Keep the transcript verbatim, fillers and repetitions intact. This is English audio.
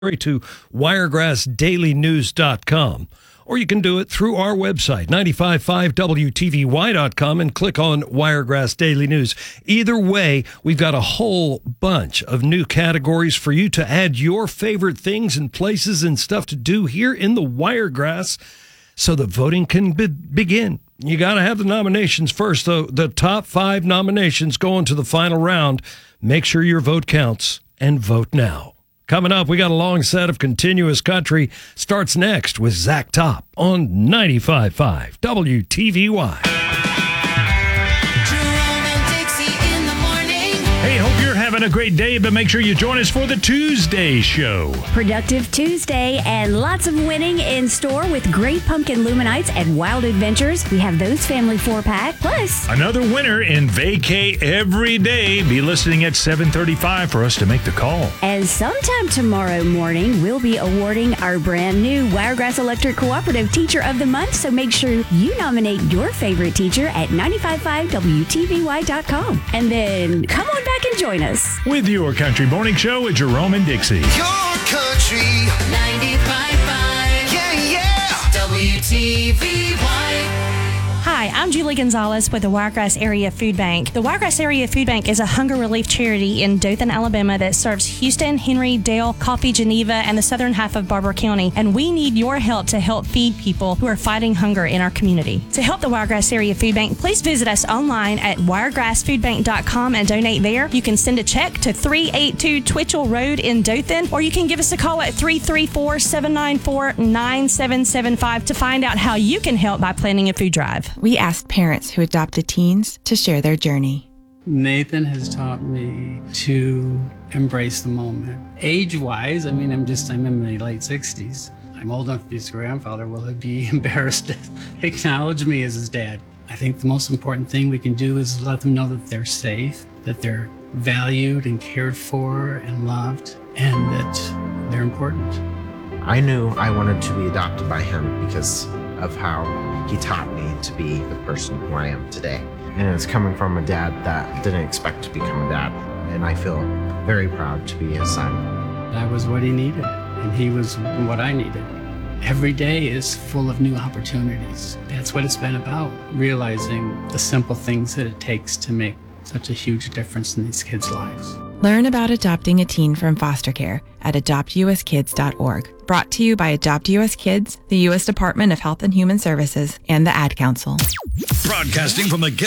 to wiregrass daily news dot com. Or you can do it through our website, nine five five W T V Y dot com, and click on Wiregrass Daily News. Either way, we've got a whole bunch of new categories for you to add your favorite things and places and stuff to do here in the Wiregrass so that voting can be- begin. You got to have the nominations first, though. The top five nominations going to the final round. Make sure your vote counts and vote now. Coming up, we got a long set of continuous country. Starts next with Zach Top on ninety-five point five W T V Y. Hey, hope you're having a great day, but make sure you join us for the Tuesday show. Productive Tuesday and lots of winning in store with Great Pumpkin Luminites and Wild Adventures. We have those family four-pack. Plus, another winner in Vacay every day. Be listening at seven thirty-five for us to make the call. And sometime tomorrow morning, we'll be awarding our brand new Wiregrass Electric Cooperative Teacher of the Month. So make sure you nominate your favorite teacher at nine five five W T V Y dot com. And then come on back and join us with your Country Morning Show with Jerome and Dixie. Your country ninety-five point five. Yeah, yeah. W T V Y. Hi, I'm Julie Gonzalez with the Wiregrass Area Food Bank. The Wiregrass Area Food Bank is a hunger relief charity in Dothan, Alabama that serves Houston, Henry, Dale, Coffee, Geneva, and the southern half of Barber County. And we need your help to help feed people who are fighting hunger in our community. To help the Wiregrass Area Food Bank, please visit us online at wiregrass food bank dot com and donate there. You can send a check to three eighty-two Twitchell Road in Dothan, or you can give us a call at three three four, seven nine four, nine seven seven five to find out how you can help by planning a food drive. We asked parents who adopted teens to share their journey. Nathan has taught me to embrace the moment. Age-wise, I mean, I'm just, I'm in my late sixties. I'm old enough to be his grandfather. Will he be embarrassed to acknowledge me as his dad? I think the most important thing we can do is let them know that they're safe, that they're valued and cared for and loved, and that they're important. I knew I wanted to be adopted by him because of how he taught me to be the person who I am today. And it's coming from a dad that didn't expect to become a dad. And I feel very proud to be his son. I was what he needed, and he was what I needed. Every day is full of new opportunities. That's what it's been about, realizing the simple things that it takes to make such a huge difference in these kids' lives. Learn about adopting a teen from foster care at adopt u s kids dot org. Brought to you by Adopt U S Kids, the U S Department of Health and Human Services, and the Ad Council. Broadcasting from the